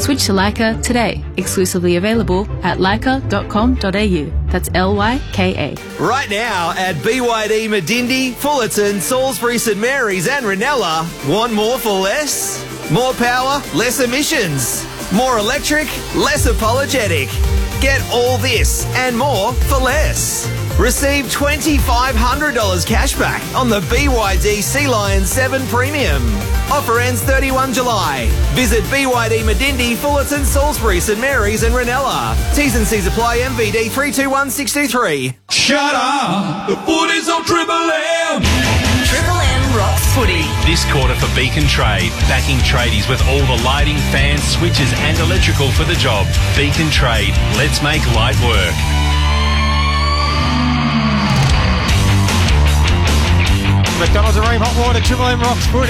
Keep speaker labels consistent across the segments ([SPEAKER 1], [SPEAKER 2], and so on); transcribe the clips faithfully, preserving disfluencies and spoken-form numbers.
[SPEAKER 1] Switch to Leica today. Exclusively available at leica dot com dot a u. That's L Y K A.
[SPEAKER 2] Right now at B Y D Medindi, Fullerton, Salisbury, St Mary's and Ranella. Want more for less? More power, less emissions. More electric, less apologetic. Get all this and more for less. Receive two thousand five hundred dollars cash back on the B Y D Sea Lion seven Premium. Offer ends thirty-first of July. Visit B Y D Medindi, Fullerton, Salisbury, St Mary's and Ranella. T's and C's apply. M V D three two one six two three.
[SPEAKER 3] Shut up! The footy's on Triple M!
[SPEAKER 4] Triple M rocks footy.
[SPEAKER 5] This quarter for Beacon Trade, backing tradies with all the lighting, fans, switches and electrical for the job. Beacon Trade, let's make light work.
[SPEAKER 6] McDonald's Arena Hot Water, Triple M rocks footy.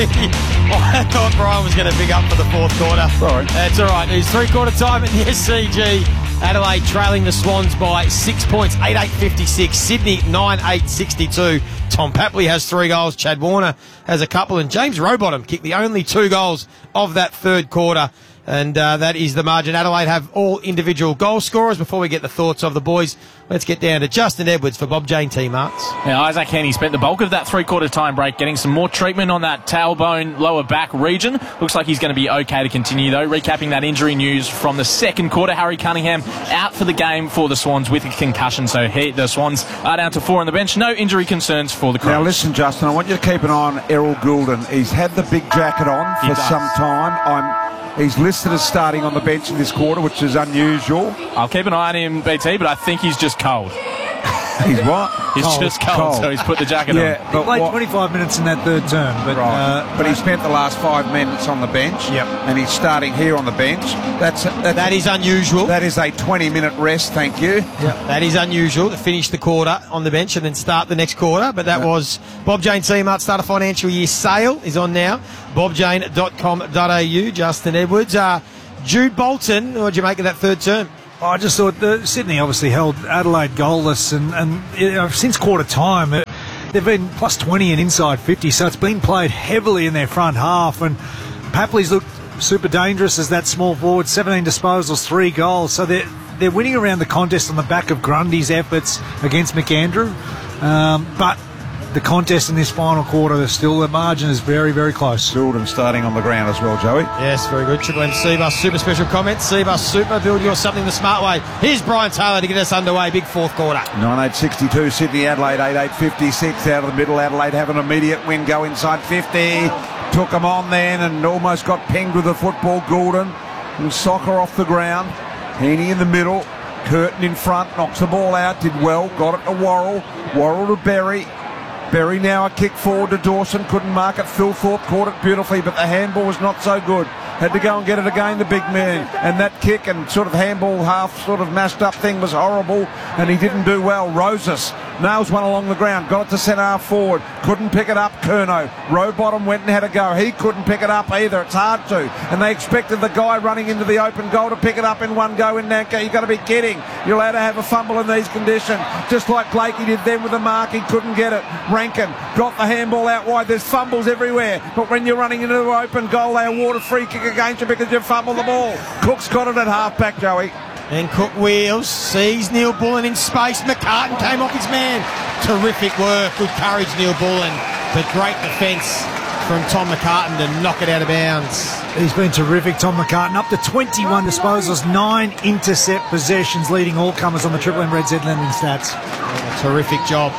[SPEAKER 6] I thought Brian was going to pick up for the fourth quarter.
[SPEAKER 7] Sorry.
[SPEAKER 6] That's all right. It's three-quarter time at the S C G. Adelaide trailing the Swans by six points, eight eight fifty-six. Sydney, nine eight sixty-two. Tom Papley has three goals. Chad Warner has a couple. And James Rowbottom kicked the only two goals of that third quarter. And uh, that is the margin. Adelaide have all individual goal scorers. Before we get the thoughts of the boys, let's get down to Justin Edwards for Bob Jane T-Marts.
[SPEAKER 8] Now, Isaac Henny spent the bulk of that three-quarter time break getting some more treatment on that tailbone lower back region. Looks like he's going to be okay to continue, though. Recapping that injury news from the second quarter, Harry Cunningham out for the game for the Swans with a concussion. So he, the Swans are down to four on the bench. No injury concerns for the Crows.
[SPEAKER 7] Now, listen, Justin, I want you to keep an eye on Errol Goulden. He's had the big jacket on for some time. I'm... He's listed as starting on the bench in this quarter, which is unusual.
[SPEAKER 8] I'll keep an eye on him, B T, but I think he's just cold.
[SPEAKER 7] He's what?
[SPEAKER 8] He's
[SPEAKER 7] cold,
[SPEAKER 8] just cold,
[SPEAKER 7] cold,
[SPEAKER 8] so he's put the jacket
[SPEAKER 7] yeah,
[SPEAKER 8] on.
[SPEAKER 7] But
[SPEAKER 9] he played
[SPEAKER 7] what,
[SPEAKER 9] twenty-five minutes in that third term. But,
[SPEAKER 7] right.
[SPEAKER 9] uh,
[SPEAKER 7] but he spent the last five minutes on the bench.
[SPEAKER 9] Yep.
[SPEAKER 7] And he's starting here on the bench. That's, that's
[SPEAKER 6] That is unusual.
[SPEAKER 7] That is a twenty-minute rest, thank you.
[SPEAKER 6] Yep. That is unusual to finish the quarter on the bench and then start the next quarter. But that yep. was Bob Jane T-Mart Start a Financial Year sale is on now. bob jane dot com dot a u. Justin Edwards. Uh, Jude Bolton, what did you make of that third term?
[SPEAKER 9] I just thought the Sydney obviously held Adelaide goalless, and, and you know, since quarter time it, they've been plus twenty and inside fifty, so it's been played heavily in their front half. And Papley's looked super dangerous as that small forward, seventeen disposals, three goals. So they're they're winning around the contest on the back of Grundy's efforts against McAndrew. Um, but the contest in this final quarter, still the margin is very, very close.
[SPEAKER 7] Goulden starting on the ground as well, Joey.
[SPEAKER 6] Yes, very good. Triple M Seabus Super special comments. Seabus Super, build your something the smart way. Here's Brian Taylor to get us underway. Big fourth quarter.
[SPEAKER 7] nine eight sixty-two, Sydney, Adelaide eight eight fifty-six. Out of the middle, Adelaide have an immediate win, go inside fifty. Took them on then and almost got pinged with the football. Goulden and soccer off the ground. Heaney in the middle. Curtin in front, knocks the ball out, did well, got it to Worrell. Worrell to Berry. Berry now a kick forward to Dawson, couldn't mark it. Phil Thorpe caught it beautifully, but the handball was not so good. Had to go and get it again, the big man. And that kick and sort of handball half sort of mashed up thing was horrible, and he didn't do well. Rosas nails one along the ground, got it to centre half forward, couldn't pick it up. Kerno, Rowbottom went and had a go. He couldn't pick it up either. It's hard to. And they expected the guy running into the open goal to pick it up in one go in Nanka. You've got to be kidding. You're allowed to have a fumble in these conditions. Just like Blakey did then with the mark, he couldn't get it. Rankin got the handball out wide. There's fumbles everywhere. But when you're running into the open goal, they award a free kick against you because you fumbled the ball. Cook's got it at half-back, Joey.
[SPEAKER 6] And Cook wheels, sees Neil Bullen in space. McCartan came off his man. Terrific work, good courage, Neil Bullen. But great defence from Tom McCartan to knock it out of bounds.
[SPEAKER 9] He's been terrific, Tom McCartan. Up to twenty-one disposals, nine intercept possessions, leading all comers on the Triple M Red Z lending stats.
[SPEAKER 6] Oh, terrific job.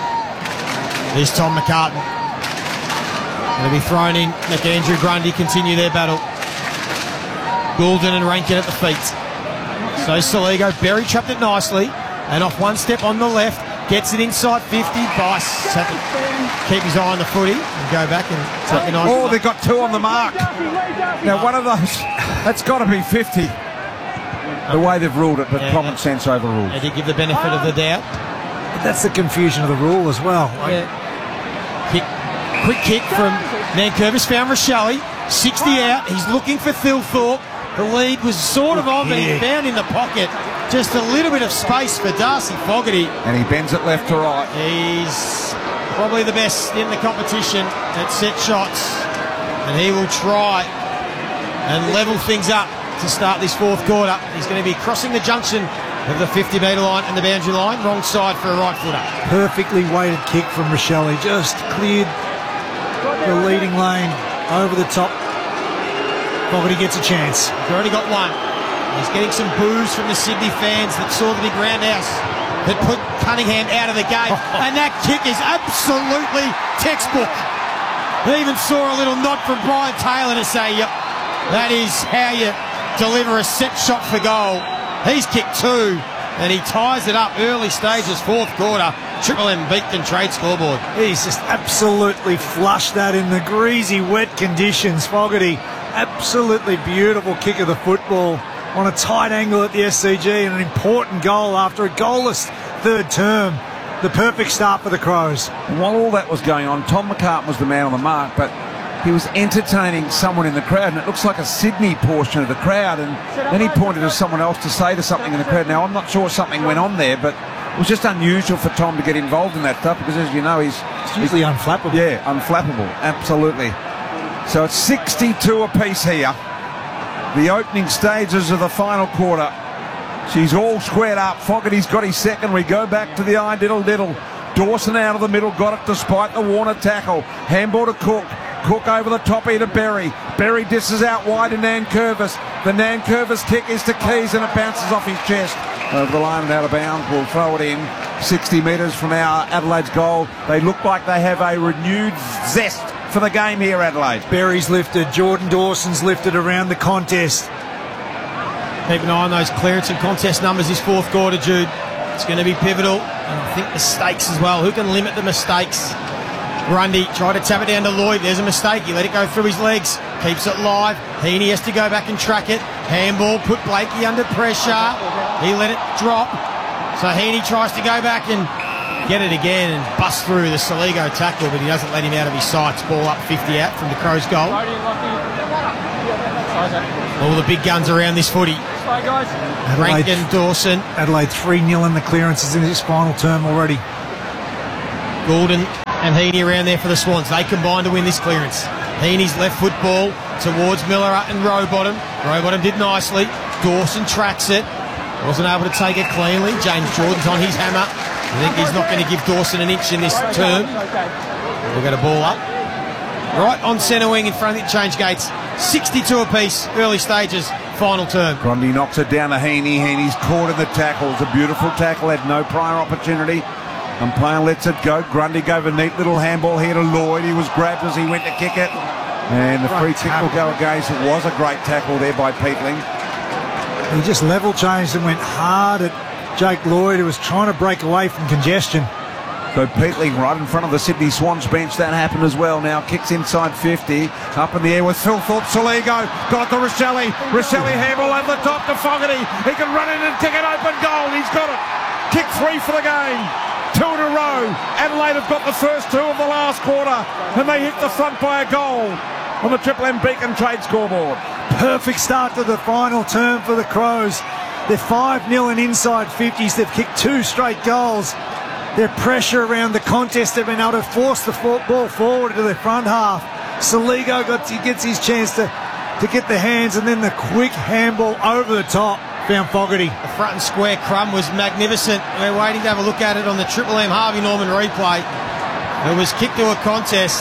[SPEAKER 6] Here's Tom McCartan. Going to be thrown in. McAndrew, Grundy continue their battle. Goulden and Rankin at the feet. So Soligo, Berry trapped it nicely, and off one step on the left, gets it inside fifty. Bice had to keep his eye on the footy and go back and take a nice.
[SPEAKER 7] Oh, they've got two on the mark. Now, one of those, that's got to be fifty. The way they've ruled it, but yeah, common sense overruled.
[SPEAKER 6] They did give the benefit of the doubt.
[SPEAKER 9] But that's the confusion of the rule as well.
[SPEAKER 6] Yeah. Kick, quick kick from Nankervis, found Rochelle. sixty out, he's looking for Thilthorpe. The lead was sort of on, but he found in the pocket just a little bit of space for Darcy Fogarty.
[SPEAKER 7] And he bends it left to right.
[SPEAKER 6] He's probably the best in the competition at set shots, and he will try and level things up to start this fourth quarter. He's going to be crossing the junction of the fifty metre line and the boundary line. Wrong side for a right footer.
[SPEAKER 9] Perfectly weighted kick from Rochelle. He just cleared the leading lane over the top. Fogarty gets a chance.
[SPEAKER 6] He's already got one. He's getting some boos from the Sydney fans that saw the big roundhouse that put Cunningham out of the game. And that kick is absolutely textbook. He even saw a little nod from Brian Taylor to say, yep, that is how you deliver a set shot for goal. He's kicked two, and he ties it up early stages, fourth quarter. Triple M Beacon Trade scoreboard.
[SPEAKER 9] He's just absolutely flushed that in the greasy, wet conditions. Fogarty, absolutely beautiful kick of the football on a tight angle at the S C G, and an important goal after a goalless third term. The perfect start for the Crows.
[SPEAKER 7] While all that was going on, Tom McCartan was the man on the mark, but he was entertaining someone in the crowd, and it looks like a Sydney portion of the crowd, and then he pointed to someone else to say to something in the crowd. Now, I'm not sure something went on there, but it was just unusual for Tom to get involved in that stuff, because as you know, he's...
[SPEAKER 9] It's usually he's, unflappable.
[SPEAKER 7] Yeah, unflappable, absolutely. So it's sixty-two apiece here. The opening stages of the final quarter. She's all squared up. Fogarty's got his second. We go back to the eye diddle diddle. Dawson out of the middle, got it despite the Warner tackle. Handball to Cook. Cook over the top here to Berry. Berry disses out wide to Nankervis. The Nankervis kick is to Keys, and it bounces off his chest. Over the line and out of bounds. We'll throw it in sixty metres from our Adelaide's goal. They look like they have a renewed zest for the game here, Adelaide.
[SPEAKER 9] Berry's lifted. Jordan Dawson's lifted around the contest.
[SPEAKER 6] Keep an eye on those clearance and contest numbers this fourth quarter, Jude. It's going to be pivotal. And I think mistakes as well. Who can limit the mistakes? Grundy tried to tap it down to Lloyd. There's a mistake. He let it go through his legs. Keeps it live. Heaney has to go back and track it. Handball put Blakey under pressure. He let it drop. So Heaney tries to go back and get it again and bust through the Saligo tackle, but he doesn't let him out of his sights. Ball up fifty out from the Crows' goal. All the big guns around this footy. Rankin, Dawson.
[SPEAKER 9] Adelaide three nil in the clearances in this final term already.
[SPEAKER 6] Goulden and Heaney around there for the Swans. They combine to win this clearance. Heaney's left foot ball towards Miller and Rowbottom. Rowbottom did nicely. Dawson tracks it. Wasn't able to take it cleanly. James Jordan's on his hammer. I think he's not going to give Dawson an inch in this term. We'll get a ball up. Right on centre wing in front of the change gates. sixty-two apiece, early stages, final term.
[SPEAKER 7] Grundy knocks it down to Heaney. Heaney's caught in the tackle. It's a beautiful tackle, had no prior opportunity. Umpire lets it go. Grundy gave a neat little handball here to Lloyd. He was grabbed as he went to kick it. And the free kick will go against. It was a great tackle there by Peatling.
[SPEAKER 9] He just level changed and went hard at Jake Lloyd, who was trying to break away from congestion.
[SPEAKER 7] So Peatling right in front of the Sydney Swans bench. That happened as well. Now kicks inside fifty. Up in the air with Phil Thorpe. Saligo got it to Rochelle. Rochelle handball over the top to Fogarty. He can run in and kick an open goal. He's got it. Kick three for the game. Two in a row. Adelaide have got the first two of the last quarter, and they hit the front by a goal on the Triple M Beacon Trade scoreboard.
[SPEAKER 9] Perfect start to the final term for the Crows. They're five nil in inside fifties. They've kicked two straight goals. Their pressure around the contest, they've been able to force the ball forward to their front half. Saligo got, he gets his chance to, to get the hands, and then the quick handball over the top found Fogarty.
[SPEAKER 6] The front and square crumb was magnificent. We're waiting to have a look at it on the Triple M Harvey Norman replay. It was kicked to a contest,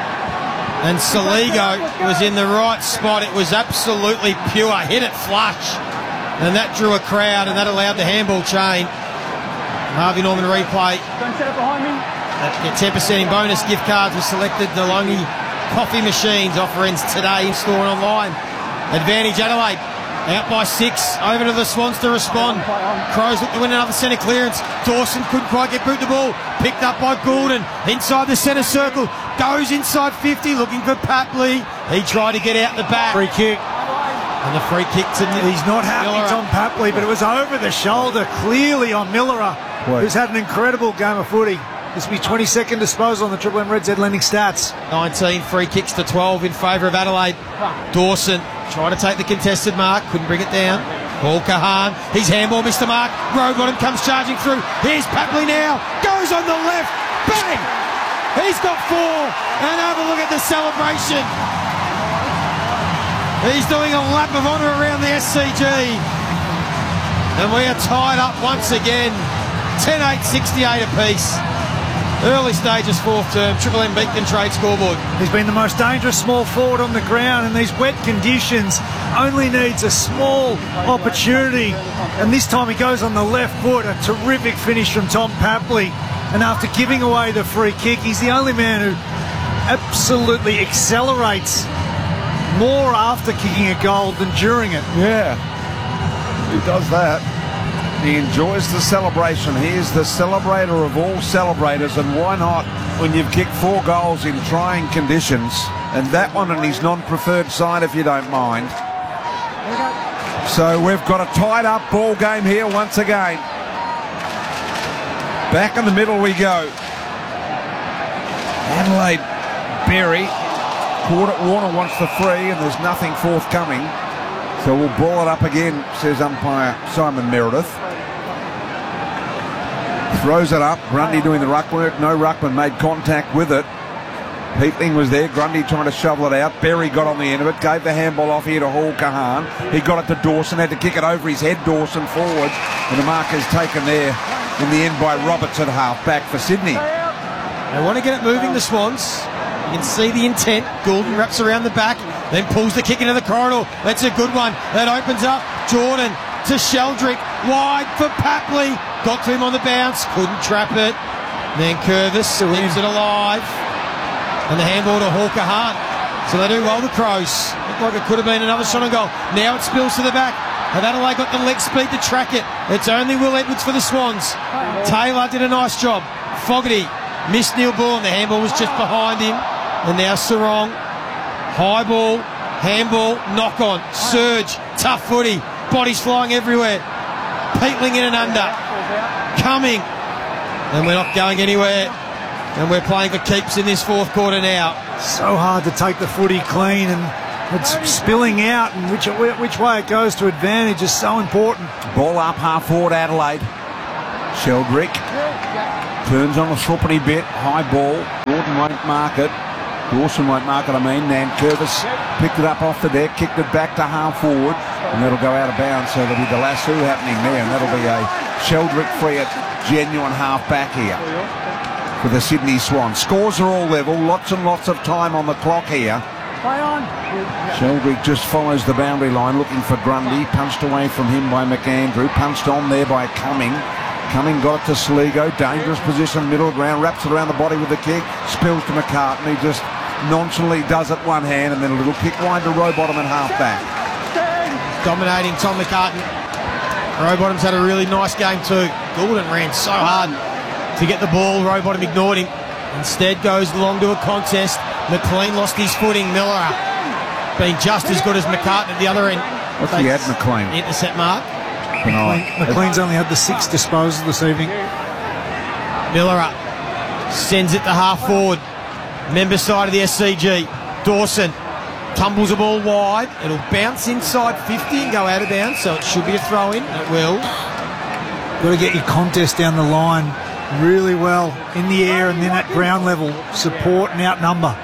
[SPEAKER 6] and Saligo was in the right spot. It was absolutely pure. Hit it flush, and that drew a crowd, and that allowed the handball chain. Harvey Norman replay. Don't set it behind me. Get ten percent in bonus gift cards with selected DeLonghi coffee machines. Offer ends today in store and online. Advantage Adelaide. Out by six. Over to the Swans to respond. Crows look to win another centre clearance. Dawson couldn't quite get boot the ball. Picked up by Goulden. Inside the centre circle. Goes inside fifty looking for Papley. He tried to get out the back.
[SPEAKER 9] Free kick.
[SPEAKER 6] And the free kick to
[SPEAKER 9] He's not happy,
[SPEAKER 6] Millera.
[SPEAKER 9] Tom Papley, but it was over the shoulder, clearly on Millera, who's had an incredible game of footy. This will be twenty-second disposal on the Triple M Red Z lending stats.
[SPEAKER 6] nineteen free kicks to twelve in favour of Adelaide. Dawson tried to take the contested mark, couldn't bring it down. Paul Kahan, his handball missed the mark. Rowbottom comes charging through. Here's Papley now, goes on the left, bang! He's got four, and have a look at the celebration. He's doing a lap of honour around the S C G. And we are tied up once again. ten eight sixty-eight apiece. Early stages, fourth term. Triple M Beacon Trade scoreboard.
[SPEAKER 9] He's been the most dangerous small forward on the ground in these wet conditions. Only needs a small opportunity. And this time he goes on the left foot. A terrific finish from Tom Papley. And after giving away the free kick, he's the only man who absolutely accelerates more after kicking a goal than during it.
[SPEAKER 7] Yeah, he does that. He enjoys the celebration. He is the celebrator of all celebrators, and why not when you've kicked four goals in trying conditions, and that one on his non-preferred side, if you don't mind. So we've got a tied up ball game here once again. Back in the middle we go. Adelaide, Berry. Court Warner wants the free, and there's nothing forthcoming. So we'll ball it up again, says umpire Simon Meredith. Throws it up. Grundy doing the ruck work. No ruckman made contact with it. Peatling was there. Grundy trying to shovel it out. Berry got on the end of it. Gave the handball off here to Hall Kahan. He got it to Dawson. Had to kick it over his head. Dawson forward. And the mark is taken there in the end by Roberts at half back for Sydney.
[SPEAKER 6] They want to get it moving, the Swans. You can see the intent. Goulden wraps around the back, then pulls the kick into the corridor. That's a good one. That opens up. Jordan to Sheldrick. Wide for Papley. Got to him on the bounce. Couldn't trap it. Then Curvis leaves it alive. And the handball to Hawker Hart. So they do well, the Crows. Looked like it could have been another shot on goal. Now it spills to the back. Have Adelaide got the leg speed to track it? It's only Will Edwards for the Swans. Taylor did a nice job. Fogarty missed Neil Ball, and the handball was just behind him. And now Sarong. High ball, handball, knock on. Surge, tough footy. Bodies flying everywhere. Peatling in and under. Coming. And we're not going anywhere. And we're playing for keeps in this fourth quarter now.
[SPEAKER 9] So hard to take the footy clean, and it's spilling out, and which, which way it goes to advantage is so important.
[SPEAKER 7] Ball up half forward Adelaide. Sheldrick turns on a sloppy bit. High ball. Gordon won't mark it. Dawson won't mark it, I mean. Nankervis picked it up off the deck, kicked it back to half forward, and that'll go out of bounds. So there'll be the lasso happening there, and that'll be a Sheldrick free at genuine half back here for the Sydney Swans. Scores are all level, lots and lots of time on the clock here. Sheldrick just follows the boundary line, looking for Grundy. Punched away from him by McAndrew. Punched on there by Cumming. Cumming got it to Sligo. Dangerous position, middle ground. Wraps it around the body with the kick. Spills to McCartney. Just nonchalantly does it one hand, and then a little kick wide to Rowbottom and half back.
[SPEAKER 6] Dominating Tom McCartan. Rowbottom's had a really nice game too. Goulden ran so hard to get the ball. Rowbottom ignored him. Instead goes along to a contest. McLean lost his footing. Miller been just as good as McCartan at the other end.
[SPEAKER 7] What's he had, McLean?
[SPEAKER 6] Intercept mark.
[SPEAKER 9] McLean, McLean's only had the six disposals this evening.
[SPEAKER 6] Miller up. Sends it to half forward. Member side of the S C G. Dawson tumbles the ball wide. It'll bounce inside fifty and go out of bounds, so it should be a throw in. It will.
[SPEAKER 9] Got to get your contest down the line really well in the air and then at ground level. Support and outnumber.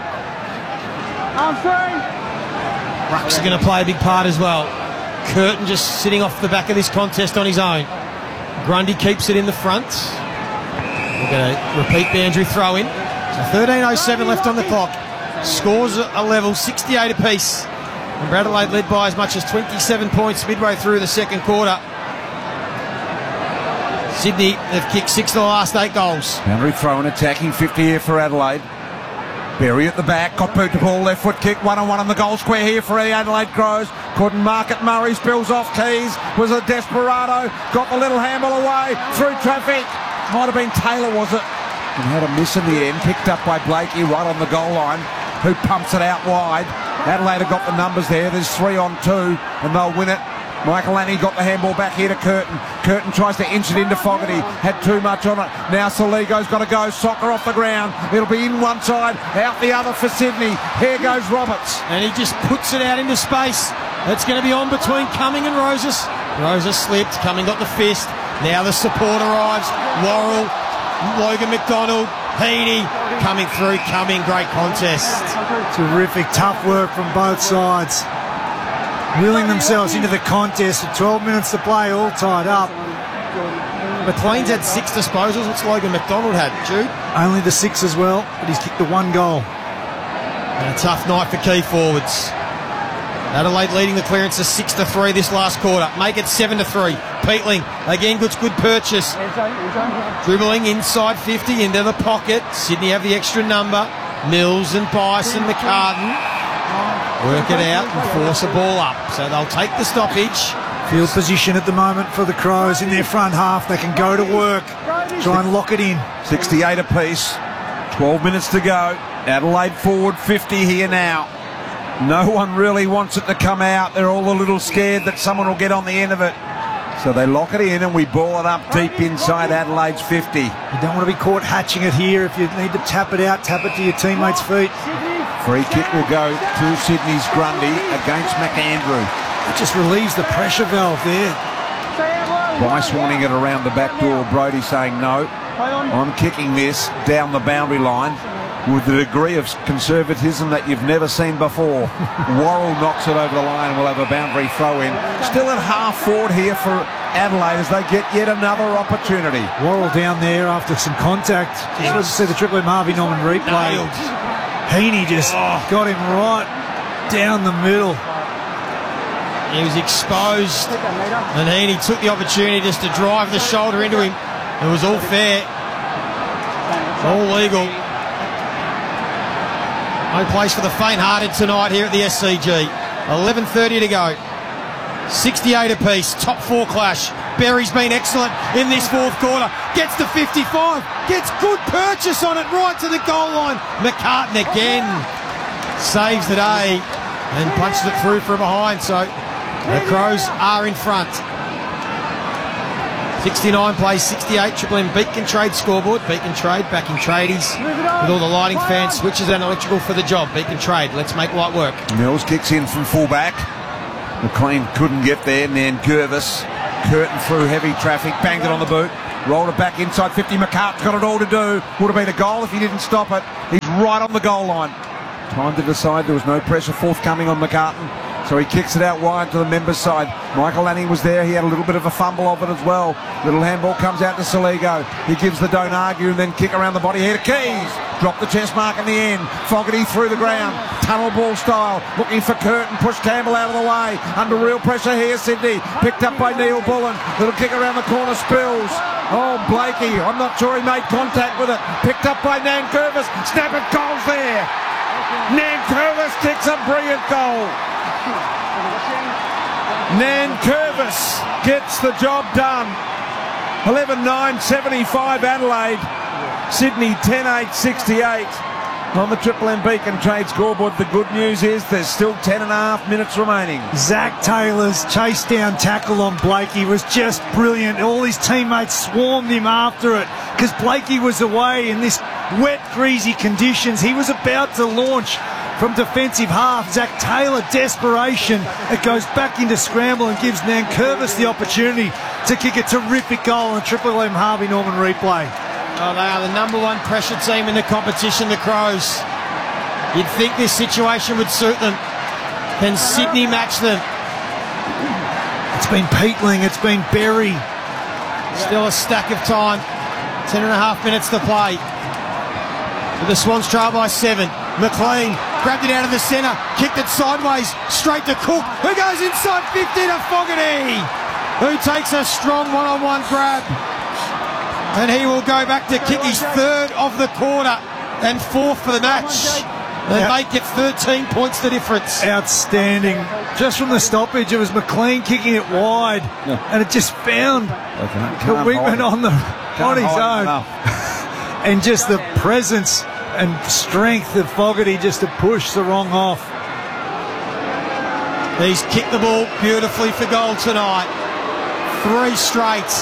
[SPEAKER 6] Rucks are going to play a big part as well. Curtin just sitting off the back of this contest on his own. Grundy keeps it in the front. We're going to repeat the Andrew throw in. So thirteen oh seven left on the clock. Scores a level, sixty-eight apiece. And Adelaide led by as much as twenty-seven points midway through the second quarter. Sydney have kicked six of the last eight goals.
[SPEAKER 7] Boundary throw and attacking fifty here for Adelaide. Berry at the back, got boot to ball, left foot kick, one on one on the goal square here for the Adelaide Crows. Couldn't mark it. Murray spills off Keys, was a desperado, got the little handball away through traffic. Might have been Taylor, was it? And had a miss in the end, picked up by Blakey right on the goal line, who pumps it out wide. Adelaide have got the numbers there. There's three on two, and they'll win it. Michael Lanny got the handball back here to Curtin. Curtin tries to inch it into Fogarty. Had too much on it. Now Saligo's got to go. Soccer off the ground. It'll be in one side, out the other for Sydney. Here goes Roberts.
[SPEAKER 6] And he just puts it out into space. It's going to be on between Cumming and Roses. Roses slipped. Cumming got the fist. Now the support arrives. Worrell, Logan McDonald, Heaney coming through. Cumming, great contest.
[SPEAKER 9] Terrific, tough work from both sides. wheeling themselves into the contest with twelve minutes to play, all tied up.
[SPEAKER 6] McLean's had six disposals. What's Logan McDonald had, Jude?
[SPEAKER 9] Only the six as well, but he's kicked the one goal.
[SPEAKER 6] And a tough night for key forwards. Adelaide leading the clearances six to three this last quarter. Make it seven to three. Peatling again, good good purchase. Dribbling inside fifty into the pocket. Sydney have the extra number. Mills and Bison, McCartan work it out and force a ball up. So they'll take the stoppage.
[SPEAKER 9] Field position at the moment for the Crows in their front half. They can go to work, try and lock it in.
[SPEAKER 7] sixty-eight apiece. twelve minutes to go. Adelaide forward fifty here now. No one really wants it to come out. They're all a little scared that someone will get on the end of it. So they lock it in and we ball it up deep inside Adelaide's fifty.
[SPEAKER 9] You don't want to be caught hatching it here. If you need to tap it out, tap it to your teammates' feet.
[SPEAKER 7] Free kick will go to Sydney's Grundy against McAndrew.
[SPEAKER 9] It just relieves the pressure valve there.
[SPEAKER 7] Bryce wanting it around the back door. Brody saying no. I'm kicking this down the boundary line with a degree of conservatism that you've never seen before. Worrell knocks it over the line and we'll have a boundary throw in. Still at half forward here for Adelaide as they get yet another opportunity.
[SPEAKER 9] Worrell down there after some contact. Just wanted to see the Triple M Harvey Norman replay. Heaney just got him right down the middle.
[SPEAKER 6] He was exposed and Heaney took the opportunity just to drive the shoulder into him. It was all fair. All legal. No place for the faint-hearted tonight here at the S C G. eleven thirty to go. sixty-eight apiece. Top four clash. Berry's been excellent in this fourth quarter. Gets to fifty-five. Gets good purchase on it right to the goal line. McCartan again saves the day and punches it through from behind. So the Crows are in front. sixty-nine plays sixty-eight. Triple M Beacon Trade scoreboard. Beacon Trade backing tradies with all the lighting, fans, switches and electrical for the job. Beacon Trade, let's make light work.
[SPEAKER 7] Mills kicks in from fullback. McLean couldn't get there. Nankervis curtain through heavy traffic, banged it on the boot, rolled it back inside fifty. McCartan's got it all to do. Would have been a goal if he didn't stop it. He's right on the goal line. Time to decide. There was no pressure forthcoming on McCartan. So he kicks it out wide to the members' side. Michael Lanning was there. He had a little bit of a fumble of it as well. Little handball comes out to Saligo. He gives the don't argue and then kick around the body here to Keys. Drop the chest mark in the end. Fogarty through the ground. Tunnel ball style. Looking for Curtin. Push Campbell out of the way. Under real pressure here, Sydney. Picked up by Neil Bullen. Little kick around the corner. Spills. Oh, Blakey. I'm not sure he made contact with it. Picked up by Nankervis. Snap it. Goals there. Nankervis kicks a brilliant goal. Nankervis gets the job done. eleven nine seventy-five Adelaide. Sydney ten eight sixty-eight. On the Triple M Beacon Trade scoreboard, the good news is there's still ten and a half minutes remaining.
[SPEAKER 9] Zach Taylor's chase down tackle on Blakey was just brilliant. All his teammates swarmed him after it because Blakey was away in this wet, greasy conditions. He was about to launch from defensive half. Zach Taylor, desperation. It goes back into scramble and gives Nankervis the opportunity to kick a terrific goal on Triple M Harvey Norman replay.
[SPEAKER 6] Oh, they are the number one pressure team in the competition, the Crows. You'd think this situation would suit them. Can Sydney match them?
[SPEAKER 9] It's been Peatling, it's been Berry.
[SPEAKER 6] Still a stack of time. Ten and a half minutes to play. With the Swans trail by seven. McLean grabbed it out of the centre, kicked it sideways, straight to Cook, who goes inside fifty to Fogarty, who takes a strong one-on-one grab. And he will go back to kick his third of the quarter and fourth for the match. And
[SPEAKER 9] yeah.
[SPEAKER 6] make it thirteen points the difference.
[SPEAKER 9] Outstanding. Just from the stoppage, it was McLean kicking it wide. Yeah. And it just found the Wigman on, the, on his own. And just the presence and strength of Fogarty just to push the wrong off.
[SPEAKER 6] He's kicked the ball beautifully for goal tonight. Three straight.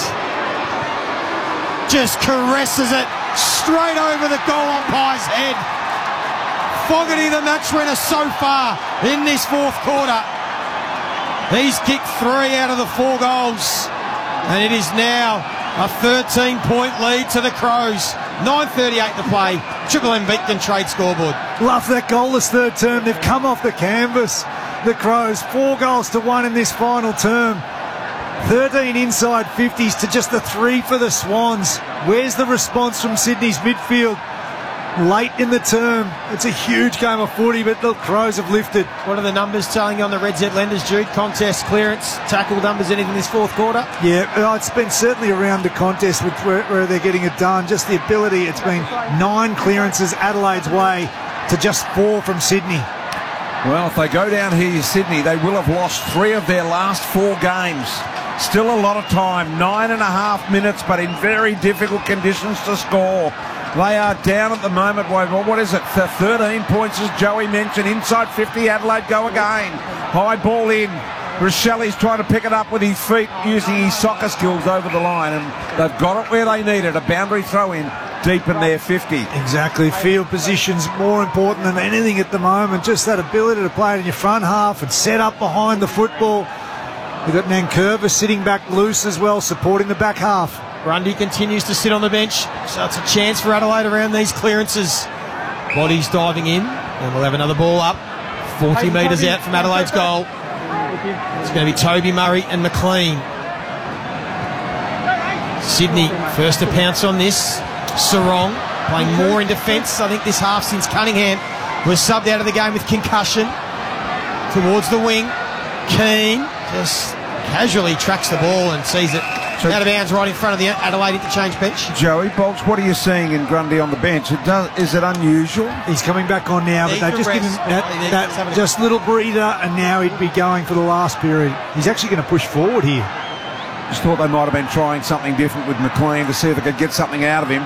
[SPEAKER 6] Just caresses it straight over the goal umpire's head. Fogarty, the match winner so far in this fourth quarter. He's kicked three out of the four goals. And it is now a thirteen point lead to the Crows. nine thirty-eight to play. Triple M Beacon Trade scoreboard.
[SPEAKER 9] Love that goalless third term. They've come off the canvas. the Crows. Four goals to one in this final term. thirteen inside fifties to just the three for the Swans. Where's the response from Sydney's midfield? Late in the term. It's a huge game of footy, but the Crows have lifted.
[SPEAKER 6] What are the numbers telling you on the Red Z Lenders, Jude? Contest, clearance, tackle numbers, anything this fourth quarter?
[SPEAKER 9] Yeah, uh, it's been certainly around the contest with where, where they're getting it done. Just the ability. It's been nine clearances Adelaide's way to just four from Sydney.
[SPEAKER 7] Well, if they go down here, Sydney, they will have lost three of their last four games. Still a lot of time, nine and a half minutes, but in very difficult conditions to score. They are down at the moment by, what is it, thirteen points, as Joey mentioned. Inside fifty, Adelaide go again. High ball in. Rochelli's trying to pick it up with his feet, using his soccer skills over the line, and they've got it where they need it. A boundary throw in deep in their fifty.
[SPEAKER 9] Exactly. Field position's more important than anything at the moment. Just that ability to play it in your front half and set up behind the football. We've got Nankervis sitting back loose as well, supporting the back half.
[SPEAKER 6] Grundy continues to sit on the bench, so it's a chance for Adelaide around these clearances. Bodies diving in, and we'll have another ball up. forty metres out from Adelaide's goal. It's going to be Toby Murray and McLean. Sydney first to pounce on this. Sarong playing more in defence, I think, this half since Cunningham was subbed out of the game with concussion. Towards the wing, Keane just casually tracks the ball and sees it so out of bounds right in front of the Adelaide interchange bench.
[SPEAKER 7] Joey Bolts, what are you seeing in Grundy on the bench? It does, is it unusual?
[SPEAKER 9] He's coming back on now, but they just give him that, that just little breather, and now he'd be going for the last period. He's actually going to push forward here.
[SPEAKER 7] Just thought they might have been trying something different with McLean to see if they could get something out of him.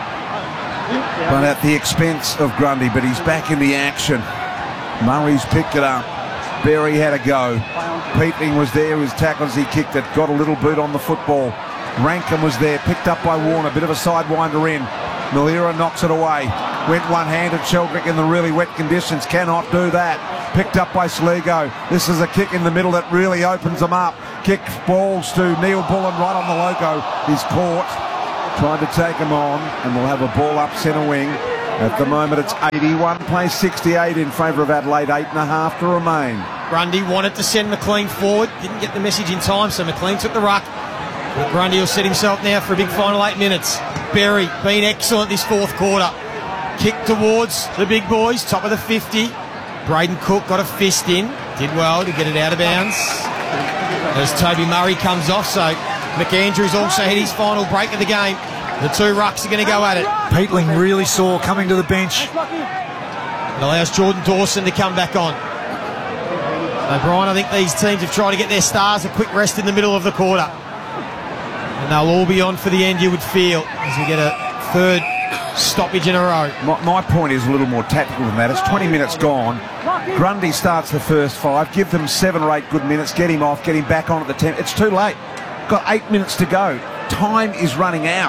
[SPEAKER 7] But at the expense of Grundy, but he's back in the action. Murray's picked it up. Berry had a go. Peatling was there, his tackles, he kicked it, got a little boot on the football. Rankin was there, picked up by Warner, bit of a sidewinder in. Malira knocks it away. Went one-handed, Sheldrick in the really wet conditions, cannot do that. Picked up by Sligo. This is a kick in the middle that really opens them up. Kick balls to Neil Bullen right on the logo. He's caught, tried to take him on, and we'll have a ball up centre wing. At the moment it's eighty-one, plays sixty-eight in favour of Adelaide, eight and a half to remain.
[SPEAKER 6] Grundy wanted to send McLean forward, didn't get the message in time, so McLean took the ruck. But Grundy will set himself now for a big final eight minutes. Berry been excellent this fourth quarter. Kick towards the big boys, top of the fifty. Braden Cook got a fist in, did well to get it out of bounds. As Toby Murray comes off, so McAndrews also hit his final break of the game. The two rucks are going to go at it.
[SPEAKER 9] Peatling really sore coming to the bench.
[SPEAKER 6] It allows Jordan Dawson to come back on. O'Brien, I think these teams have tried to get their stars a quick rest in the middle of the quarter. And they'll all be on for the end, you would feel, as we get a third stoppage in a row.
[SPEAKER 7] My, my point is a little more tactical than that. It's twenty minutes gone. Grundy starts the first five. Give them seven or eight good minutes. Get him off. Get him back on at the ten. It's too late. Got eight minutes to go. Time is running out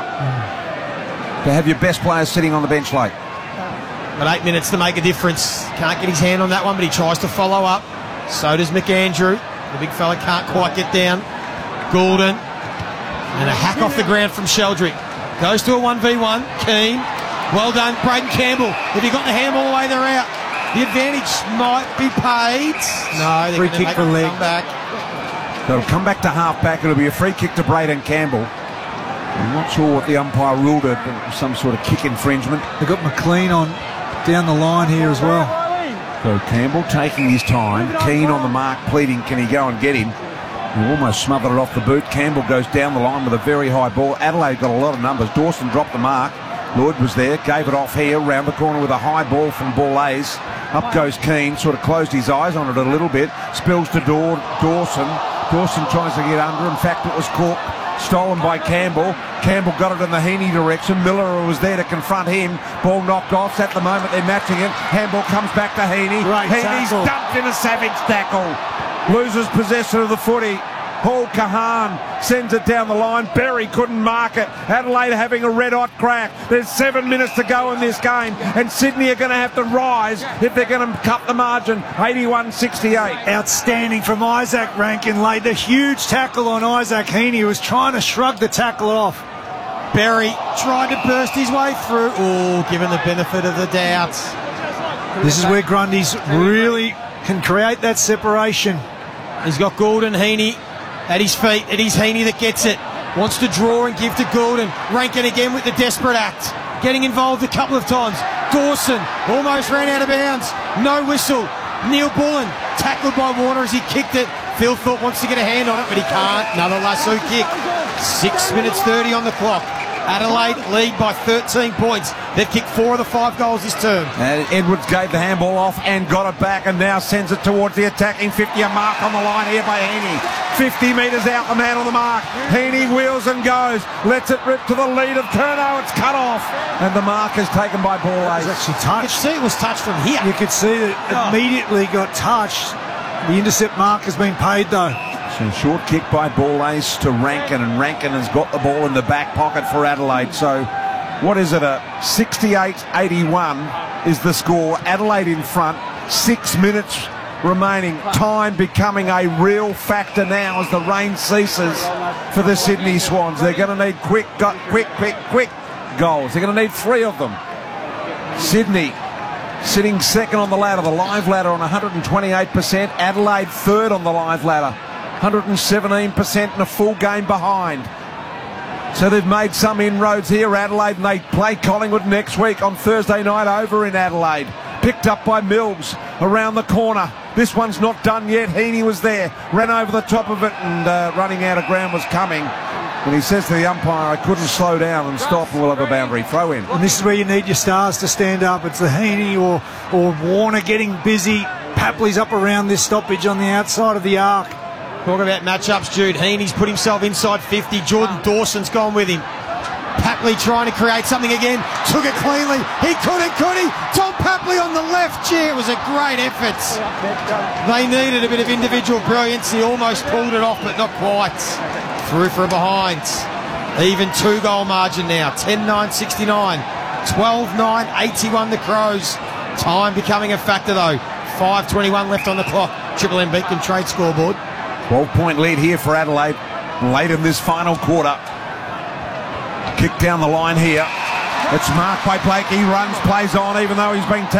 [SPEAKER 7] to have your best players sitting on the bench late.
[SPEAKER 6] But eight minutes to make a difference. Can't get his hand on that one, but he tries to follow up. So does McAndrew. The big fella can't quite get down. Goulden. And a hack off the ground from Sheldrick. Goes to a one v one. Keane. Well done. Braden Campbell. Have you got the hand all the way, they're out. The advantage might be paid. No, they're
[SPEAKER 9] free
[SPEAKER 6] going to
[SPEAKER 9] kick
[SPEAKER 6] make
[SPEAKER 9] for
[SPEAKER 6] it
[SPEAKER 9] leg.
[SPEAKER 6] come back.
[SPEAKER 7] They'll come back to half back. It'll be a free kick to Braden Campbell. I'm not sure what the umpire ruled it, but it was some sort of kick infringement.
[SPEAKER 9] They've got McLean on down the line here as well.
[SPEAKER 7] So Campbell taking his time. Keane on the mark, pleading, can he go and get him? He almost smothered it off the boot. Campbell goes down the line with a very high ball. Adelaide got a lot of numbers. Dawson dropped the mark. Lloyd was there, gave it off here, round the corner with a high ball from Borlase. Up goes Keane, sort of closed his eyes on it a little bit. Spills to Daw- Dawson. Dawson tries to get under. In fact, it was Cook. Stolen by Campbell. Campbell got it in the Heaney direction. Miller was there to confront him. Ball knocked off. At the moment, they're matching it. Handball comes back to Heaney.
[SPEAKER 9] Right
[SPEAKER 7] Heaney's
[SPEAKER 9] tackle.
[SPEAKER 7] dumped in a savage tackle. Loses possession of the footy. Paul Kahan sends it down the line. Berry couldn't mark it. Adelaide having a red-hot crack. There's seven minutes to go in this game, and Sydney are going to have to rise if they're going to cut the margin. eighty-one sixty-eight.
[SPEAKER 9] Outstanding from Isaac Rankin. Laid the huge tackle on Isaac Heaney, who was trying to shrug the tackle off.
[SPEAKER 6] Berry tried to burst his way through. Oh, given the benefit of the doubt.
[SPEAKER 9] This is where Grundy's really can create that separation.
[SPEAKER 6] He's got Goulden, Heaney at his feet. It is Heaney that gets it. Wants to draw and give to Goulden. Rankin again with the desperate act. Getting involved a couple of times. Dawson almost ran out of bounds. No whistle. Neil Bullen tackled by Warner as he kicked it. Phil Thorpe wants to get a hand on it, but he can't. Another lasso kick. Six minutes thirty on the clock. Adelaide lead by thirteen points. They've kicked four of the five goals this term.
[SPEAKER 7] And Edwards gave the handball off and got it back and now sends it towards the attacking fifty. A mark on the line here by Heaney. fifty metres out, the man on the mark. Heaney wheels and goes. Lets it rip to the lead of Curnow. It's cut off. And the mark is taken by Ball
[SPEAKER 9] It was actually touched.
[SPEAKER 6] You could see it was touched from here.
[SPEAKER 9] You could see that it immediately got touched. The intercept mark has been paid though.
[SPEAKER 7] So short kick by Ball Ace to Rankin, and Rankin has got the ball in the back pocket for Adelaide. So what is it, a sixty-eight eighty-one is the score. Adelaide in front, six minutes remaining. Time becoming a real factor now as the rain ceases for the Sydney Swans. They're going to need quick, got quick, quick, quick goals. They're going to need three of them. Sydney sitting second on the ladder, the live ladder on one hundred twenty-eight percent. Adelaide third on the live ladder, one hundred seventeen percent and a full game behind. So they've made some inroads here, Adelaide, and they play Collingwood next week on Thursday night over in Adelaide. Picked up by Mills around the corner. This one's not done yet. Heaney was there, ran over the top of it, and uh, running out of ground was coming. And he says to the umpire, I couldn't slow down and stop, and we'll have a boundary throw in.
[SPEAKER 9] And this is where you need your stars to stand up. It's the Heaney or, or Warner getting busy. Papley's up around this stoppage on the outside of the arc.
[SPEAKER 6] Talk about matchups, Jude. Heaney's put himself inside fifty. Jordan Dawson's gone with him. Papley trying to create something again. Took it cleanly. He couldn't, could he? Tom Papley on the left. Gee, it was a great effort. They needed a bit of individual brilliance. He almost pulled it off, but not quite. Through for a behind. Even two-goal margin now. ten nine sixty-nine. twelve nine eighty-one the Crows. Time becoming a factor, though. five twenty-one left on the clock. Triple M Beacon Trade scoreboard.
[SPEAKER 7] twelve-point lead here for Adelaide late in this final quarter. Kick down the line here. It's marked by Blake. He runs, plays on, even though he's been